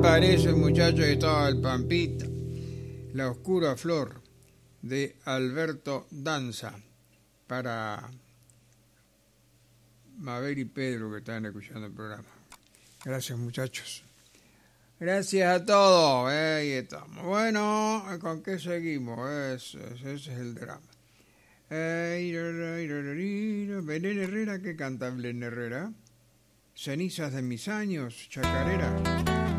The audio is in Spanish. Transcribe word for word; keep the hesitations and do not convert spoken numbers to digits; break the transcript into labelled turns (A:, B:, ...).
A: parece, muchachos, que estaba el Pampita? La oscura flor de Alberto Danza para Mabel y Pedro que están escuchando el programa. Gracias, muchachos. Gracias a todos. Eh, ahí estamos. Bueno, ¿con qué seguimos? Ese, ese es el drama. Belén Herrera, ¿qué canta Belén Herrera? Cenizas de mis años, chacarera.